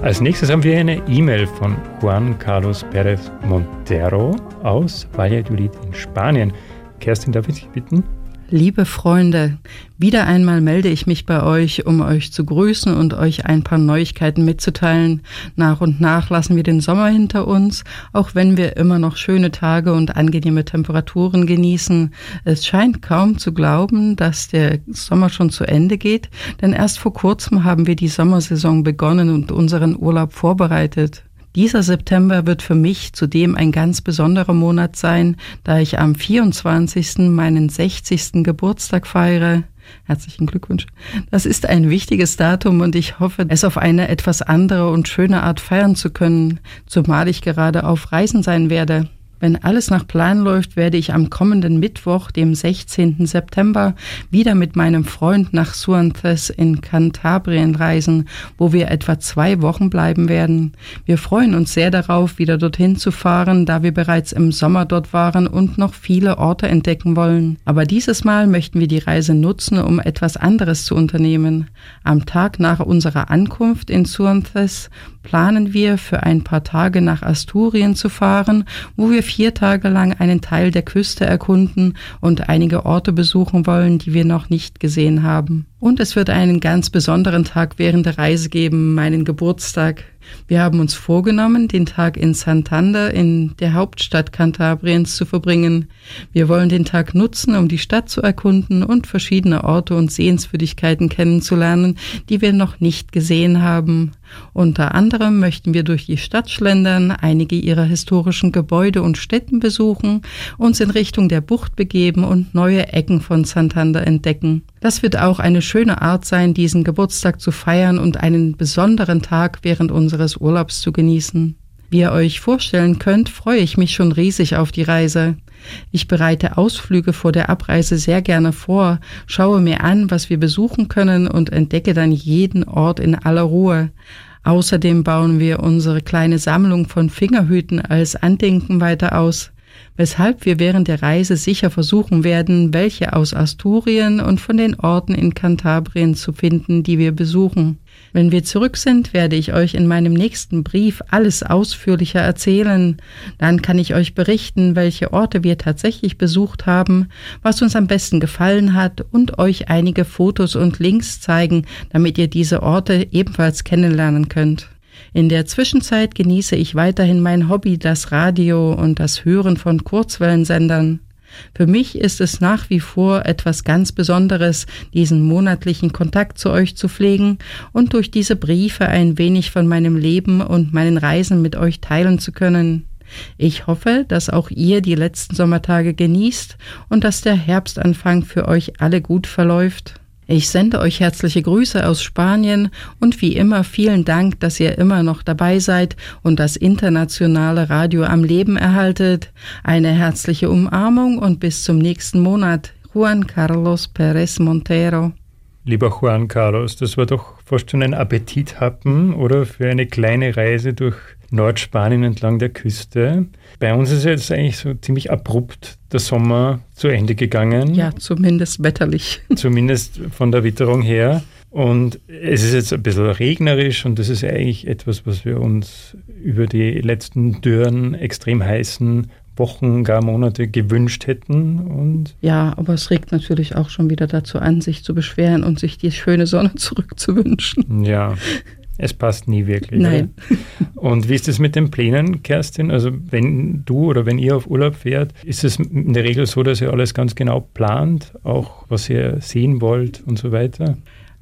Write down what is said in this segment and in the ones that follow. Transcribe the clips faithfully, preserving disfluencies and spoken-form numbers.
Als nächstes haben wir eine E-Mail von Juan Carlos Pérez Montero aus Valladolid in Spanien. Kerstin, darf ich dich bitten? Liebe Freunde, wieder einmal melde ich mich bei euch, um euch zu grüßen und euch ein paar Neuigkeiten mitzuteilen. Nach und nach lassen wir den Sommer hinter uns, auch wenn wir immer noch schöne Tage und angenehme Temperaturen genießen. Es scheint kaum zu glauben, dass der Sommer schon zu Ende geht, denn erst vor kurzem haben wir die Sommersaison begonnen und unseren Urlaub vorbereitet. Dieser September wird für mich zudem ein ganz besonderer Monat sein, da ich am vierundzwanzigsten meinen sechzigsten Geburtstag feiere. Herzlichen Glückwunsch. Das ist ein wichtiges Datum und ich hoffe, es auf eine etwas andere und schöne Art feiern zu können, zumal ich gerade auf Reisen sein werde. Wenn alles nach Plan läuft, werde ich am kommenden Mittwoch, dem sechzehnten September, wieder mit meinem Freund nach Suantes in Kantabrien reisen, wo wir etwa zwei Wochen bleiben werden. Wir freuen uns sehr darauf, wieder dorthin zu fahren, da wir bereits im Sommer dort waren und noch viele Orte entdecken wollen. Aber dieses Mal möchten wir die Reise nutzen, um etwas anderes zu unternehmen. Am Tag nach unserer Ankunft in Suantes planen wir, für ein paar Tage nach Asturien zu fahren, wo wir vier Tage lang einen Teil der Küste erkunden und einige Orte besuchen wollen, die wir noch nicht gesehen haben. Und es wird einen ganz besonderen Tag während der Reise geben, meinen Geburtstag. Wir haben uns vorgenommen, den Tag in Santander, in der Hauptstadt Kantabriens, zu verbringen. Wir wollen den Tag nutzen, um die Stadt zu erkunden und verschiedene Orte und Sehenswürdigkeiten kennenzulernen, die wir noch nicht gesehen haben. Unter anderem möchten wir durch die Stadt schlendern, einige ihrer historischen Gebäude und Stätten besuchen, uns in Richtung der Bucht begeben und neue Ecken von Santander entdecken. Das wird auch eine schöne Art sein, diesen Geburtstag zu feiern und einen besonderen Tag während unseres Urlaubs zu genießen. Wie ihr euch vorstellen könnt, freue ich mich schon riesig auf die Reise. Ich bereite Ausflüge vor der Abreise sehr gerne vor, schaue mir an, was wir besuchen können und entdecke dann jeden Ort in aller Ruhe. Außerdem bauen wir unsere kleine Sammlung von Fingerhüten als Andenken weiter aus, weshalb wir während der Reise sicher versuchen werden, welche aus Asturien und von den Orten in Kantabrien zu finden, die wir besuchen. Wenn wir zurück sind, werde ich euch in meinem nächsten Brief alles ausführlicher erzählen. Dann kann ich euch berichten, welche Orte wir tatsächlich besucht haben, was uns am besten gefallen hat und euch einige Fotos und Links zeigen, damit ihr diese Orte ebenfalls kennenlernen könnt. In der Zwischenzeit genieße ich weiterhin mein Hobby, das Radio und das Hören von Kurzwellensendern. Für mich ist es nach wie vor etwas ganz Besonderes, diesen monatlichen Kontakt zu euch zu pflegen und durch diese Briefe ein wenig von meinem Leben und meinen Reisen mit euch teilen zu können. Ich hoffe, dass auch ihr die letzten Sommertage genießt und dass der Herbstanfang für euch alle gut verläuft. Ich sende euch herzliche Grüße aus Spanien und wie immer vielen Dank, dass ihr immer noch dabei seid und das internationale Radio am Leben erhaltet. Eine herzliche Umarmung und bis zum nächsten Monat. Juan Carlos Pérez Montero. Lieber Juan Carlos, das war doch fast schon ein Appetithappen, oder? Für eine kleine Reise durch Nordspanien entlang der Küste. Bei uns ist jetzt eigentlich so ziemlich abrupt der Sommer zu Ende gegangen. Ja, zumindest wetterlich. Zumindest von der Witterung her. Und es ist jetzt ein bisschen regnerisch und das ist eigentlich etwas, was wir uns über die letzten dürren, extrem heißen Wochen, gar Monate gewünscht hätten. Und ja, aber es regt natürlich auch schon wieder dazu an, sich zu beschweren und sich die schöne Sonne zurückzuwünschen. Ja, es passt nie wirklich. Nein. Oder? Und wie ist es mit den Plänen, Kerstin? Also wenn du oder wenn ihr auf Urlaub fährt, ist es in der Regel so, dass ihr alles ganz genau plant, auch was ihr sehen wollt und so weiter?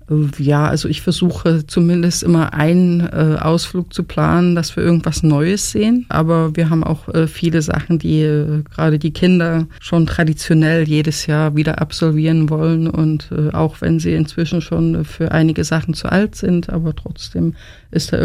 Ja, also ich versuche zumindest immer einen äh, Ausflug zu planen, dass wir irgendwas Neues sehen. Aber wir haben auch äh, viele Sachen, die äh, gerade die Kinder schon traditionell jedes Jahr wieder absolvieren wollen. Und äh, auch wenn sie inzwischen schon für einige Sachen zu alt sind, aber trotzdem ist da